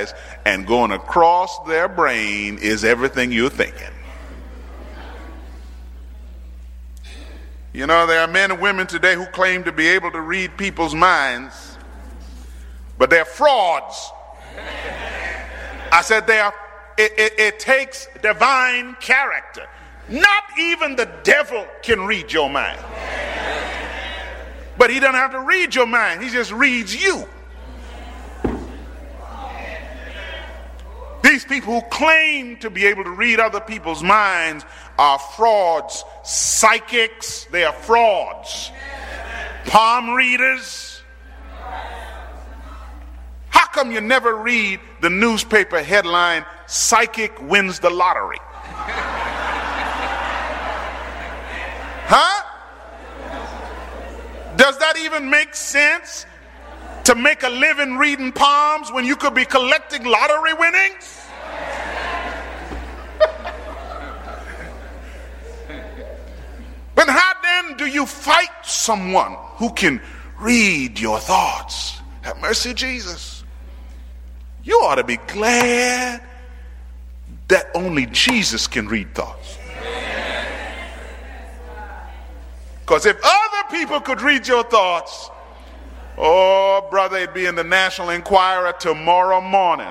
eyes, and going across their brain is everything you're thinking. You know, there are men and women today who claim to be able to read people's minds, but they're frauds. I said it takes divine character. Not even the devil can read your mind. But he doesn't have to read your mind. He just reads you. These people who claim to be able to read other people's minds are frauds. Psychics, they are frauds. Palm readers. How come you never read the newspaper headline, "Psychic wins the lottery"? Huh? Does that even make sense? To make a living reading palms when you could be collecting lottery winnings? But how then do you fight someone who can read your thoughts? Have mercy, Jesus. You ought to be glad that only Jesus can read thoughts. Because if other people could read your thoughts, oh, brother, it'd be in the National Enquirer tomorrow morning.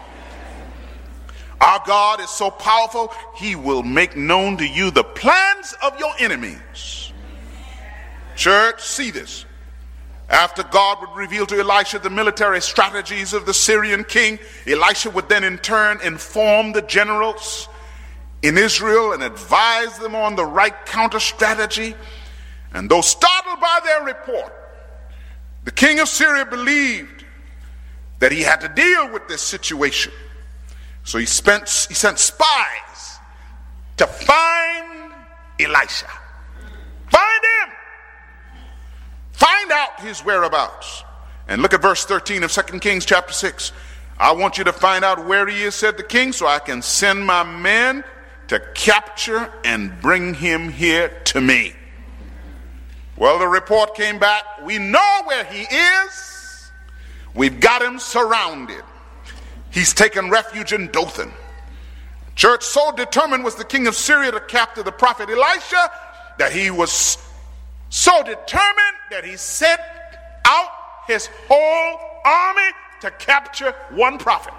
Our God is so powerful, he will make known to you the plans of your enemies. Church, see this. After God would reveal to Elisha the military strategies of the Syrian king, Elisha would then in turn inform the generals in Israel and advise them on the right counter strategy. And though startled by their report, the king of Syria believed that he had to deal with this situation. So he sent spies to find Elisha. Find him. Find out his whereabouts. And look at verse 13 of 2 Kings chapter 6. I want you to find out where he is, said the king, so I can send my men to capture and bring him here to me. Well, the report came back. We know where he is. We've got him surrounded. He's taken refuge in Dothan. Church, so determined was the king of Syria to capture the prophet Elisha that he was so determined that he sent out his whole army to capture one prophet.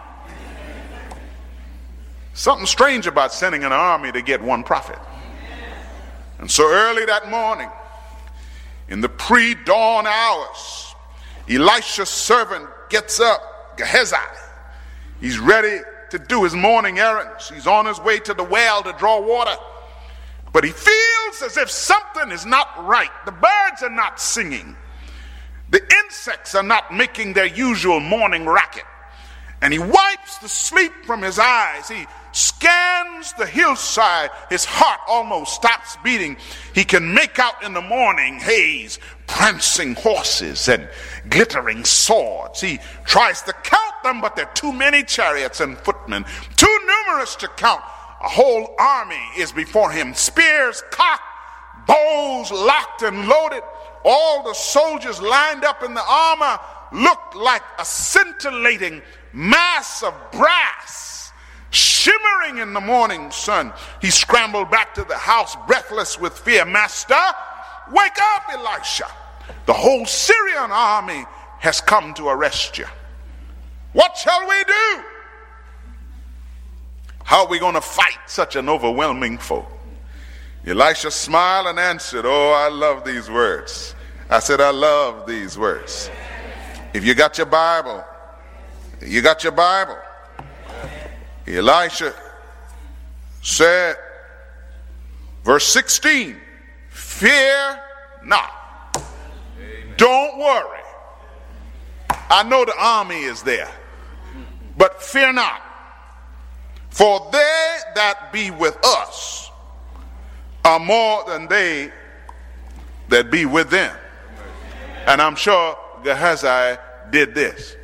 Something strange about sending an army to get one prophet. And so early that morning, in the pre-dawn hours, Elisha's servant gets up, Gehazi. He's ready to do his morning errands. He's on his way to the well to draw water. But he feels as if something is not right. The birds are not singing. The insects are not making their usual morning racket. And he wipes the sleep from his eyes. He scans the hillside. His heart almost stops beating. He can make out in the morning haze prancing horses and glittering swords. He tries to count them, but there are too many chariots and footmen, too numerous to count. A whole army is before him, spears cocked, bows locked and loaded. All the soldiers lined up in the armor looked like a scintillating mass of brass shimmering in the morning sun. He scrambled back to the house breathless with fear. Master, wake up, Elisha. The whole Syrian army has come to arrest you. What shall we do? How are we going to fight such an overwhelming foe? Elisha smiled and answered, oh, I love these words. I said, I love these words. If you got your Bible, you got your Bible. Elisha said, verse 16, fear not. Don't worry. I know the army is there, but fear not. For they that be with us are more than they that be with them. And I'm sure Gehazi did this.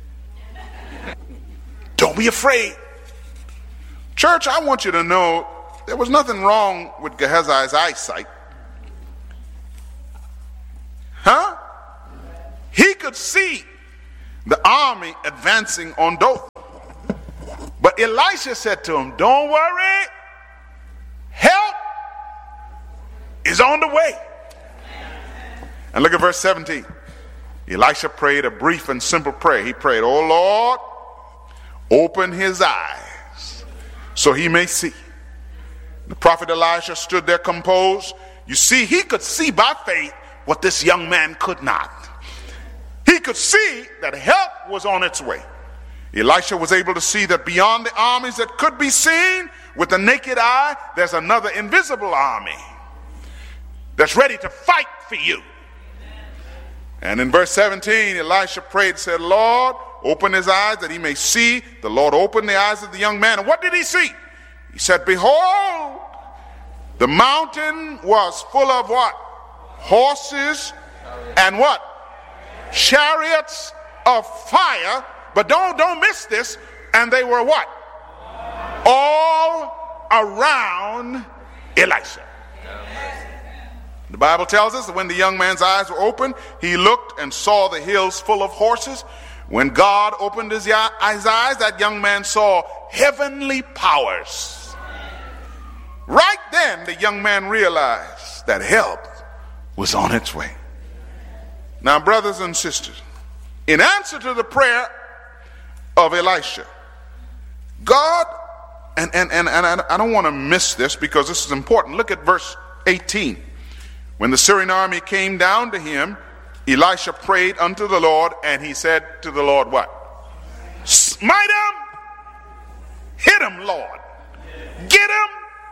Don't be afraid. Church, I want you to know there was nothing wrong with Gehazi's eyesight. Huh? He could see the army advancing on Dothan. But Elisha said to him, don't worry, help is on the way. And look at verse 17. Elisha prayed a brief and simple prayer. He prayed, oh Lord, open his eyes so he may see. The prophet Elisha stood there composed. You see, he could see by faith what this young man could not. He could see that help was on its way. Elisha was able to see that beyond the armies that could be seen with the naked eye, there's another invisible army that's ready to fight for you. And in verse 17, Elisha prayed, said, Lord, open his eyes that he may see. The Lord opened the eyes of the young man. And what did he see? He said, behold, the mountain was full of what? Horses and what? Chariots of fire. But don't miss this. And they were what? All around Elisha. The Bible tells us that when the young man's eyes were opened, he looked and saw the hills full of horses. When God opened his eyes, that young man saw heavenly powers. Right then, the young man realized that help was on its way. Now, brothers and sisters, in answer to the prayer of Elisha, God, and I don't want to miss this because this is important. Look at verse 18. When the Syrian army came down to him, Elisha prayed unto the Lord, and he said to the Lord, what? Smite him, hit him, Lord, get him.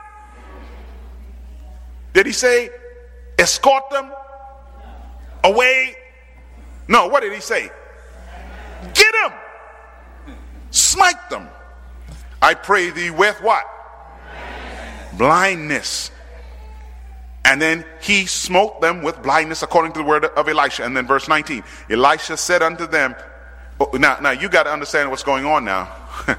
Did he say escort them away? No, what did he say? Get them, smite them. I pray thee with what? Blindness. And then he smote them with blindness according to the word of Elisha. And then verse 19, Elisha said unto them, now you got to understand what's going on now.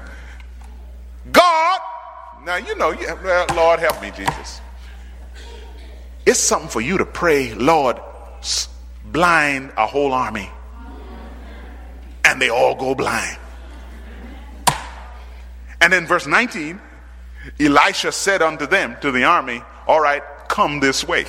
God, now you know, Lord help me, Jesus. It's something for you to pray, Lord, blind a whole army. And they all go blind. And then verse 19, Elisha said unto them, to the army, all right, come this way.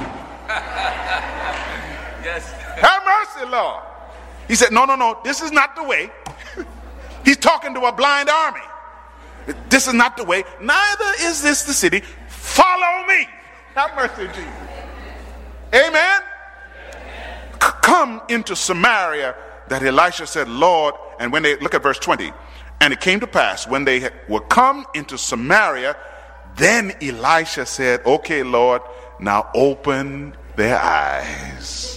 Yes. Have mercy, Lord. He said, no, this is not the way. He's talking to a blind army. This is not the way. Neither is this the city. Follow me. Have mercy, Jesus. Amen. Come into Samaria. That Elisha said, Lord, and when they, look at verse 20. And it came to pass when they were come into Samaria, then Elisha said, okay, Lord, now open their eyes.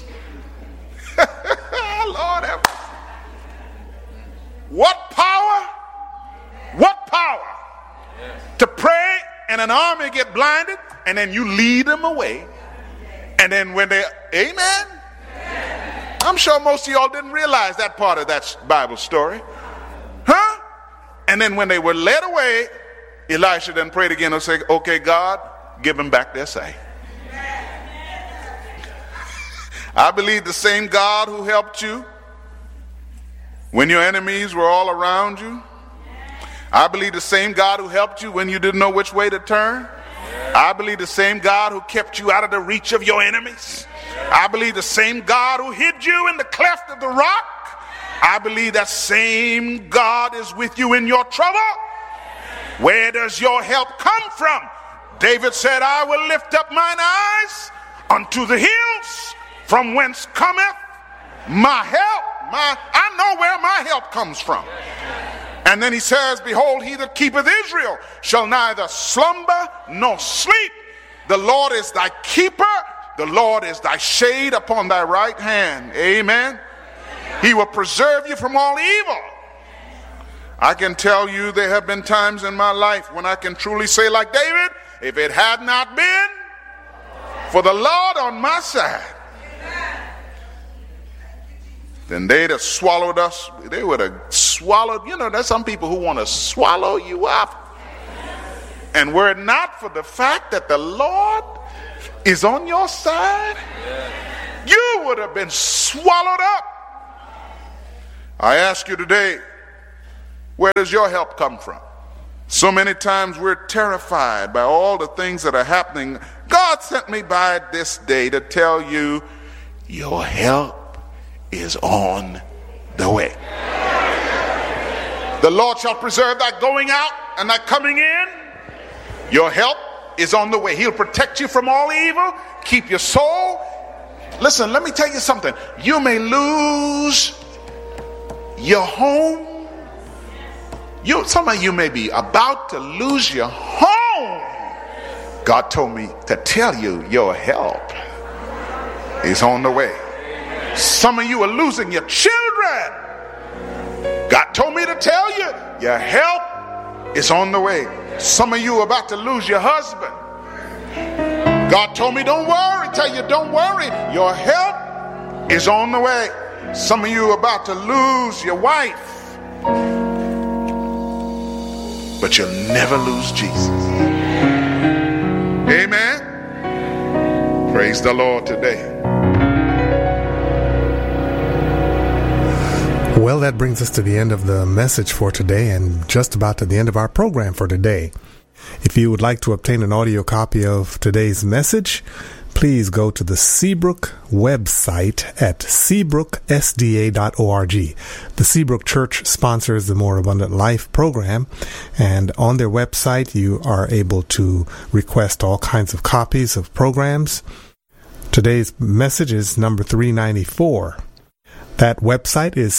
Lord have mercy. What power? What power? Yes. To pray and an army get blinded and then you lead them away. And then when they, amen. I'm sure most of y'all didn't realize that part of that Bible story. Huh? And then when they were led away, Elisha then prayed again and said, okay, God, give them back their sight. I believe the same God who helped you when your enemies were all around you. I believe the same God who helped you when you didn't know which way to turn. I believe the same God who kept you out of the reach of your enemies. I believe the same God who hid you in the cleft of the rock. I believe that same God is with you in your trouble. Where does your help come from? David said, I will lift up mine eyes unto the hills, from whence cometh my help. I know where my help comes from. And then he says, behold, he that keepeth Israel shall neither slumber nor sleep. The Lord is thy keeper. The Lord is thy shade upon thy right hand. Amen. He will preserve you from all evil. I can tell you there have been times in my life when I can truly say like David, if it had not been for the Lord on my side, then they'd have swallowed us. They would have swallowed, there's some people who want to swallow you up. And were it not for the fact that the Lord is on your side, you would have been swallowed up. I ask you today, where does your help come from? So many times we're terrified by all the things that are happening. God sent me by this day to tell you your help is on the way. The Lord shall preserve thy going out and thy coming in. Your help is on the way. He'll protect you from all evil, keep your soul. Listen, let me tell you something. You may lose your home. Some of you may be about to lose your home. God told me to tell you your help is on the way. Some of you are losing your children. God told me to tell you your help is on the way. Some of you are about to lose your husband. God told me don't worry. Tell you don't worry. Your help is on the way. Some of you are about to lose your wife. But you'll never lose Jesus. Amen. Praise the Lord today. Well, that brings us to the end of the message for today and just about to the end of our program for today. If you would like to obtain an audio copy of today's message, please go to the Seabrook website at seabrooksda.org. The Seabrook Church sponsors the More Abundant Life program, and on their website you are able to request all kinds of copies of programs. Today's message is number 394. That website is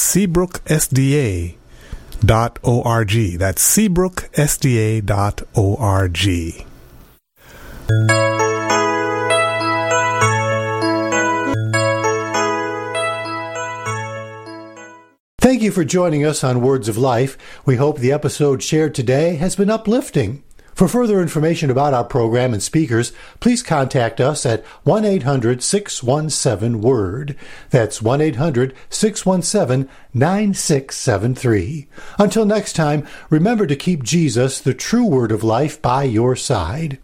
seabrooksda.org. That's seabrooksda.org. Thank you for joining us on Words of Life. We hope the episode shared today has been uplifting. For further information about our program and speakers, please contact us at 1-800-617-WORD. That's 1-800-617-9673. Until next time, remember to keep Jesus, the true Word of Life, by your side.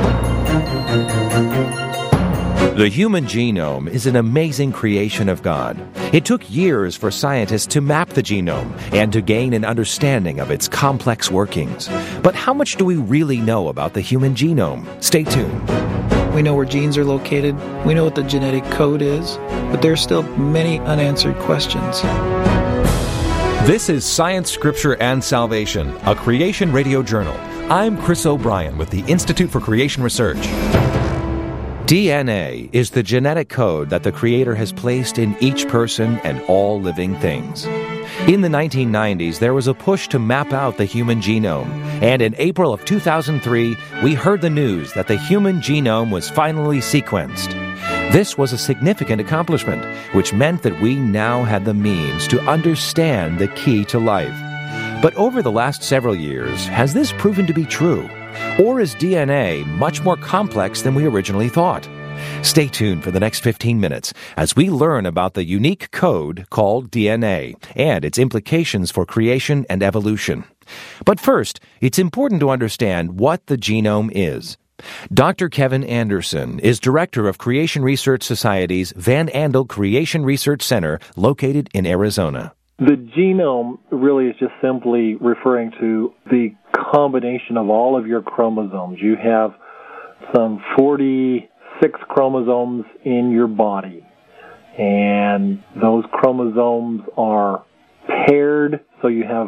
The human genome is an amazing creation of God. It took years for scientists to map the genome and to gain an understanding of its complex workings. But how much do we really know about the human genome? Stay tuned. We know where genes are located. We know what the genetic code is. But there's still many unanswered questions. This is Science, Scripture, and Salvation, a Creation Radio Journal. I'm Chris O'Brien with the Institute for Creation Research. DNA is the genetic code that the Creator has placed in each person and all living things. In the 1990s, there was a push to map out the human genome, and in April of 2003, we heard the news that the human genome was finally sequenced. This was a significant accomplishment, which meant that we now had the means to understand the key to life. But over the last several years, has this proven to be true? Or is DNA much more complex than we originally thought? Stay tuned for the next 15 minutes as we learn about the unique code called DNA and its implications for creation and evolution. But first, it's important to understand what the genome is. Dr. Kevin Anderson is director of Creation Research Society's Van Andel Creation Research Center located in Arizona. The genome really is just simply referring to the combination of all of your chromosomes. You have some 46 chromosomes in your body, and those chromosomes are paired, so you have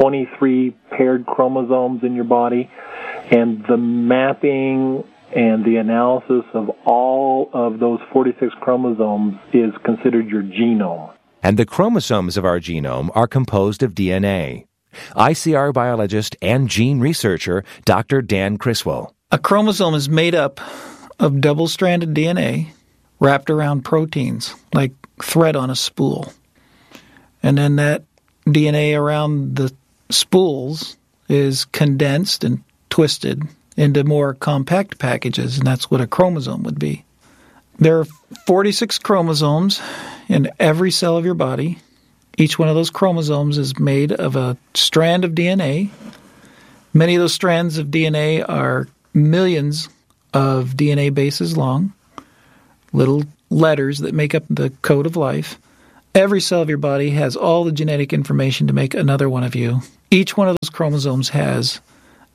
23 paired chromosomes in your body, and the mapping and the analysis of all of those 46 chromosomes is considered your genome. And the chromosomes of our genome are composed of DNA. ICR biologist and gene researcher Dr. Dan Criswell. A chromosome is made up of double-stranded DNA wrapped around proteins, like thread on a spool. And then that DNA around the spools is condensed and twisted into more compact packages, and that's what a chromosome would be. There are 46 chromosomes in every cell of your body. Each one of those chromosomes is made of a strand of DNA. Many of those strands of DNA are millions of DNA bases long, little letters that make up the code of life. Every cell of your body has all the genetic information to make another one of you. Each one of those chromosomes has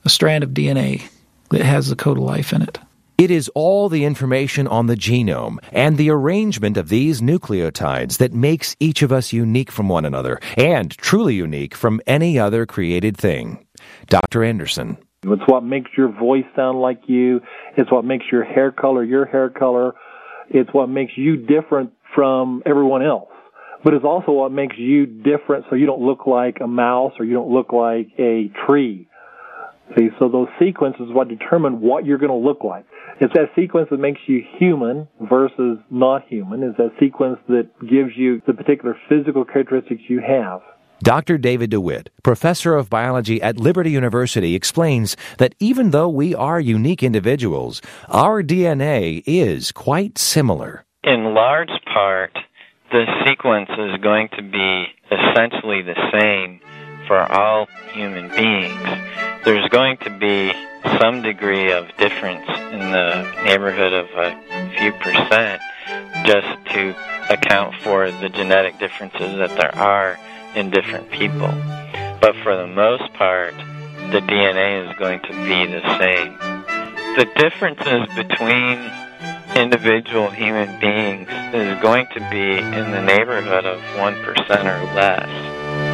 a strand of DNA that has the code of life in it. It is all the information on the genome and the arrangement of these nucleotides that makes each of us unique from one another and truly unique from any other created thing. Dr. Anderson. It's what makes your voice sound like you. It's what makes your hair color your hair color. It's what makes you different from everyone else. But it's also what makes you different so you don't look like a mouse or you don't look like a tree. See, so those sequences what determine what you're going to look like. It's that sequence that makes you human versus not human. It's that sequence that gives you the particular physical characteristics you have. Dr. David DeWitt, professor of biology at Liberty University, explains that even though we are unique individuals, our DNA is quite similar. In large part, the sequence is going to be essentially the same for all human beings. There's going to be some degree of difference in the neighborhood of a few percent just to account for the genetic differences that there are in different people. But for the most part, the DNA is going to be the same. The differences between individual human beings is going to be in the neighborhood of 1% or less.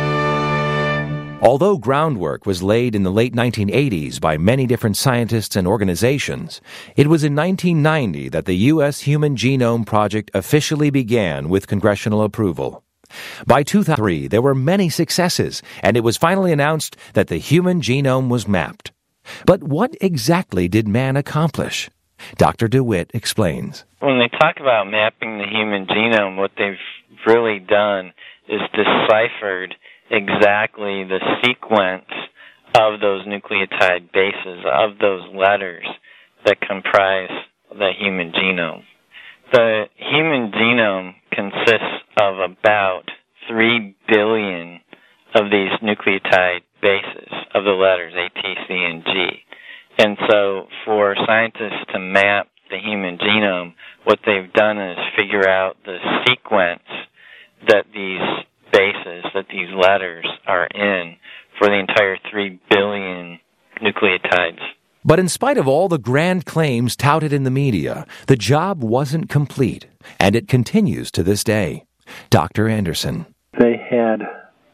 Although groundwork was laid in the late 1980s by many different scientists and organizations, it was in 1990 that the U.S. Human Genome Project officially began with congressional approval. By 2003, there were many successes, and it was finally announced that the human genome was mapped. But what exactly did man accomplish? Dr. DeWitt explains. When they talk about mapping the human genome, what they've really done is deciphered exactly the sequence of those nucleotide bases, of those letters that comprise the human genome. The human genome consists of about 3 billion of these nucleotide bases of the letters A, T, C, and G. And so for scientists to map the human genome, what they've done is figure out the sequence that these bases, that these letters are in for the entire 3 billion nucleotides. But in spite of all the grand claims touted in the media, the job wasn't complete, and it continues to this day. Dr. Anderson. They had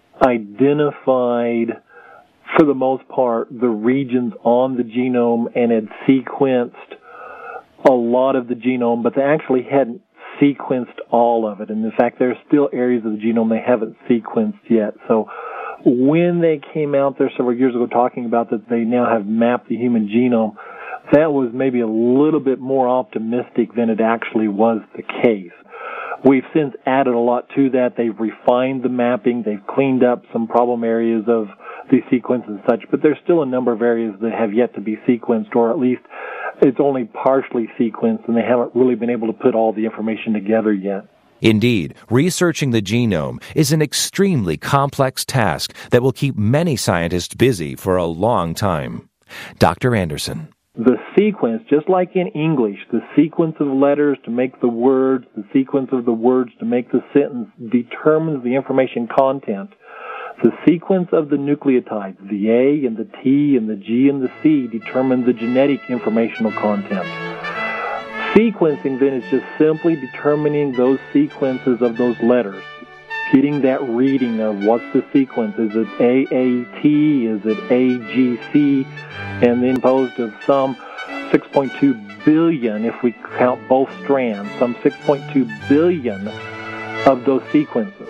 identified, for the most part, the regions on the genome and had sequenced a lot of the genome, but they actually hadn't sequenced all of it. And in fact, there are still areas of the genome they haven't sequenced yet. So when they came out there several years ago talking about that they now have mapped the human genome, that was maybe a little bit more optimistic than it actually was the case. We've since added a lot to that. They've refined the mapping. They've cleaned up some problem areas of the sequence and such, but there's still a number of areas that have yet to be sequenced, or at least it's only partially sequenced, and they haven't really been able to put all the information together yet. Indeed, researching the genome is an extremely complex task that will keep many scientists busy for a long time. Dr. Anderson. The sequence, just like in English, the sequence of letters to make the words, the sequence of the words to make the sentence determines the information content. The sequence of the nucleotides, the A and the T and the G and the C, determine the genetic informational content. Sequencing then is just simply determining those sequences of those letters, getting that reading of what's the sequence. Is it AAT? Is it AGC? And then composed of some 6.2 billion, if we count both strands, some 6.2 billion of those sequences.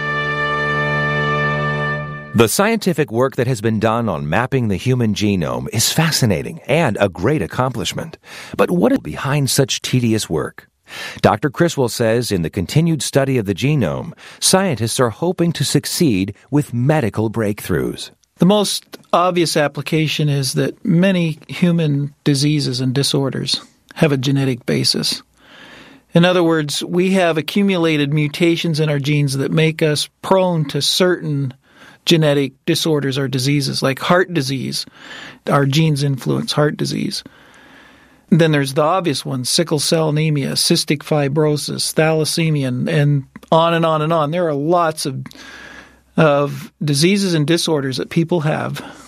The scientific work that has been done on mapping the human genome is fascinating and a great accomplishment. But what is behind such tedious work? Dr. Criswell says in the continued study of the genome, scientists are hoping to succeed with medical breakthroughs. The most obvious application is that many human diseases and disorders have a genetic basis. In other words, we have accumulated mutations in our genes that make us prone to certain genetic disorders or diseases, like heart disease. Our genes influence heart disease. Then there's the obvious ones, sickle cell anemia, cystic fibrosis, thalassemia, and on and on and on. There are lots of diseases and disorders that people have